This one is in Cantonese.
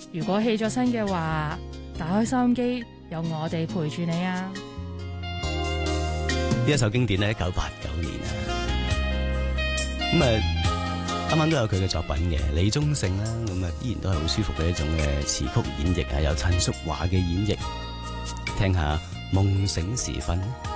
如果起咗身嘅話，打開收音機，有我哋陪住你啊！ 呢一首經典咧，1989年啊，咁啊，啱啱都有佢嘅作品嘅李宗盛啦，咁啊，依然都係好舒服嘅一種嘅詞曲演繹啊，有陳淑樺嘅演繹，聽下夢醒時分。